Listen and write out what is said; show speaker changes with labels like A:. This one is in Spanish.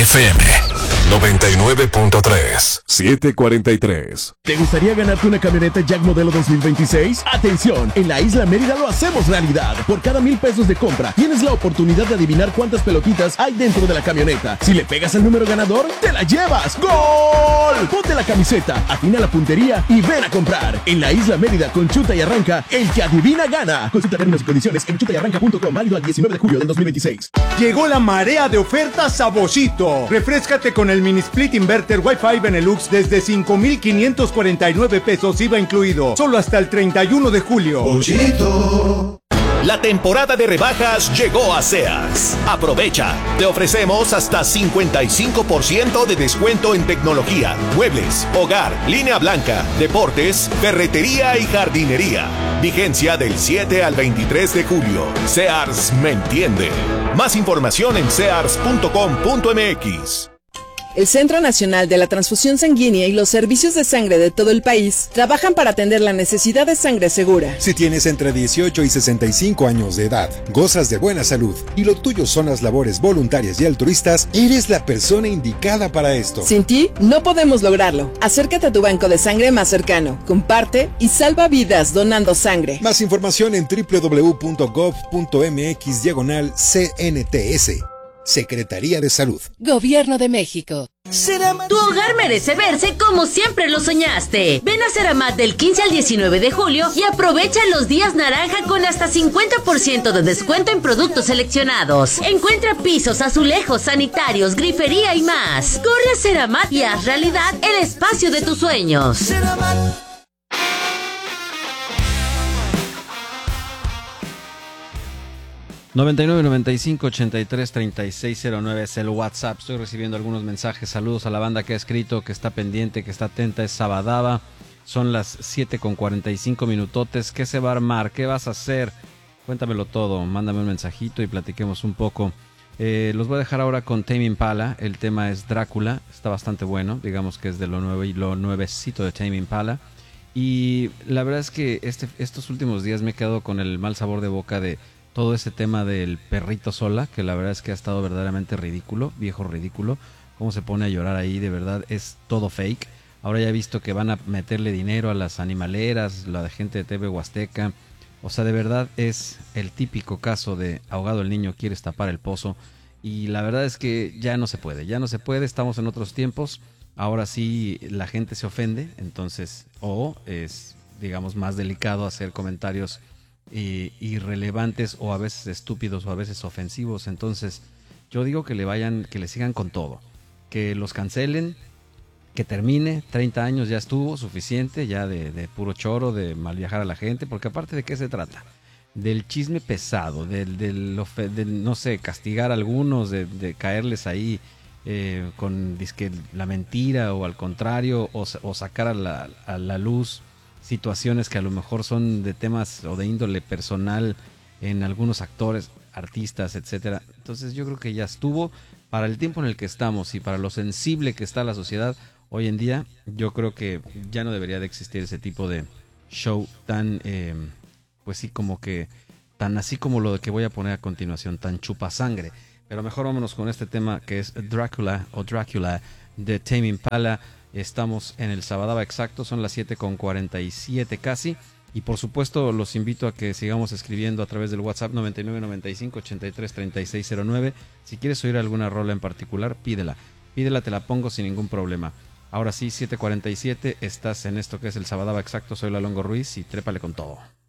A: FM 99.3 743.
B: ¿Te gustaría ganarte una camioneta Jack modelo 2026? ¡Atención! En la Isla Mérida lo hacemos realidad. Por cada 1,000 pesos de compra, tienes la oportunidad de adivinar cuántas pelotitas hay dentro de la camioneta. Si le pegas al número ganador, ¡te la llevas! ¡Gol! Ponte la camiseta, afina la puntería y ven a comprar. En la Isla Mérida, con Chuta y Arranca, el que adivina gana. Consulta términos y condiciones en chutayarranca.com, válido al 19 de julio del 2026.
C: Llegó la marea de ofertas a Boschito. Refréscate con el mini split inverter Wi-Fi Benelux desde 5,549 pesos IVA incluido. Solo hasta el 31 de julio.
D: Boschito. La temporada de rebajas llegó a Sears. Aprovecha. Te ofrecemos hasta 55% de descuento en tecnología, muebles, hogar, línea blanca, deportes, ferretería y jardinería. Vigencia del 7 al 23 de julio. Sears me entiende. Más información en sears.com.mx.
E: El Centro Nacional de la Transfusión Sanguínea y los servicios de sangre de todo el país trabajan para atender la necesidad de sangre segura.
F: Si tienes entre 18 y 65 años de edad, gozas de buena salud y lo tuyo son las labores voluntarias y altruistas, eres la persona indicada para esto.
E: Sin ti, no podemos lograrlo. Acércate a tu banco de sangre más cercano, comparte y salva vidas donando sangre.
F: Más información en www.gov.mx/CNTS. Secretaría de Salud.
G: Gobierno de México.
H: Tu hogar merece verse como siempre lo soñaste. Ven a Ceramat del 15 al 19 de julio y aprovecha los días naranja con hasta 50% de descuento en productos seleccionados. Encuentra pisos, azulejos, sanitarios, grifería y más. Corre a Ceramat y haz realidad el espacio de tus sueños. Ceramat.
I: 9995-833609 es el WhatsApp. Estoy recibiendo algunos mensajes. Saludos a la banda que ha escrito, que está pendiente, que está atenta. Es Sabadaba. Son las 7:45 minutotes. ¿Qué se va a armar? ¿Qué vas a hacer? Cuéntamelo todo. Mándame un mensajito y platiquemos un poco. Los voy a dejar ahora con Tame Impala. El tema es Drácula. Está bastante bueno. Digamos que es de lo nuevo y lo nuevecito de Tame Impala. Y la verdad es que estos últimos días me he quedado con el mal sabor de boca de todo ese tema del perrito sola, que la verdad es que ha estado verdaderamente ridículo, viejo ridículo. Cómo se pone a llorar ahí, de verdad es todo fake. Ahora ya he visto que van a meterle dinero a las animaleras, la de gente de TV Huasteca. O sea, de verdad es el típico caso de ahogado el niño, quieres tapar el pozo. Y la verdad es que ya no se puede, estamos en otros tiempos. Ahora sí la gente se ofende, entonces, es, digamos, más delicado hacer comentarios irrelevantes o a veces estúpidos o a veces ofensivos. Entonces yo digo que le sigan con todo, que los cancelen, que termine. 30 años ya estuvo suficiente, ya de puro choro, de mal viajar a la gente, porque aparte de qué se trata, del chisme pesado, del no sé, castigar a algunos, de caerles ahí con disque la mentira, o al contrario, o sacar a la luz situaciones que a lo mejor son de temas o de índole personal en algunos actores, artistas, etcétera. Entonces yo creo que ya estuvo. Para el tiempo en el que estamos y para lo sensible que está la sociedad hoy en día, yo creo que ya no debería de existir ese tipo de show tan, pues sí, como que tan así como lo que voy a poner a continuación, tan chupasangre. Pero mejor vámonos con este tema que es Drácula de Tame Impala. Estamos en el Sabadaba exacto, son las 7:47 casi. Y por supuesto los invito a que sigamos escribiendo a través del WhatsApp 9995-833609. Si quieres oír alguna rola en particular, pídela, te la pongo sin ningún problema. Ahora sí, 7:47, estás en esto que es el Sabadaba exacto, soy Lalongo Ruiz y trépale con todo.